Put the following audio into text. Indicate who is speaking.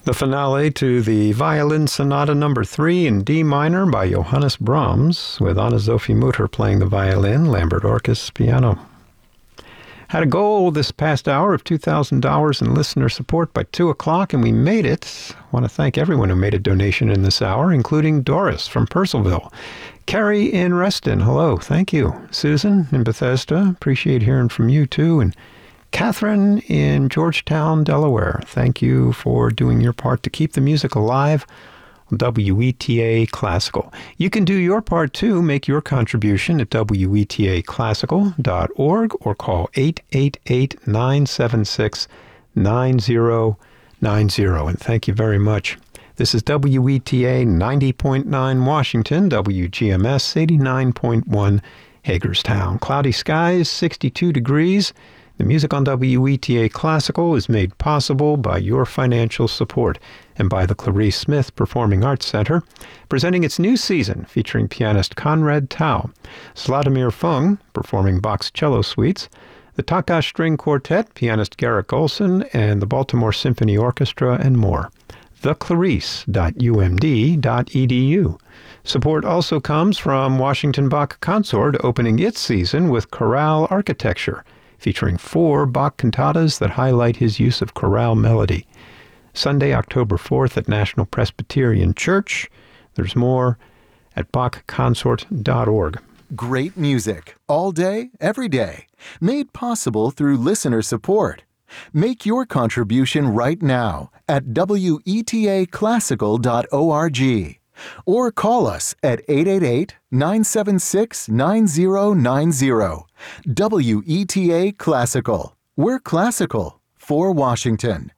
Speaker 1: The finale to the Violin Sonata No. 3 in D minor by Johannes Brahms, with Anna-Sophie Mutter playing the violin, Lambert Orkes piano. Had a goal this past hour of $2,000 in listener support by 2 o'clock, and we made it. I want to thank everyone who made a donation in this hour, including Doris from Purcellville. Carrie in Reston, hello, thank you. Susan in Bethesda, appreciate hearing from you too. And Catherine in Georgetown, Delaware, thank you for doing your part to keep the music alive on WETA Classical. You can do your part too. Make your contribution at WETAclassical.org or call 888-976-9090. And thank you very much. This is WETA 90.9 Washington, WGMS 89.1 Hagerstown. Cloudy skies, 62 degrees. The music on WETA Classical is made possible by your financial support and by the Clarice Smith Performing Arts Center, presenting its new season featuring pianist Conrad Tao, Zlatomir Fung, performing Bach's cello suites, the Takash String Quartet, pianist Garrick Olson, and the Baltimore Symphony Orchestra, and more. theclarice.umd.edu. Support also comes from Washington Bach Consort, opening its season with chorale architecture, featuring 4 Bach cantatas that highlight his use of chorale melody. Sunday, October 4th at National Presbyterian Church. There's more at bachconsort.org.
Speaker 2: Great music, all day, every day. Made possible through listener support. Make your contribution right now at WETAclassical.org. Or call us at 888-976-9090. WETA Classical. We're classical for Washington.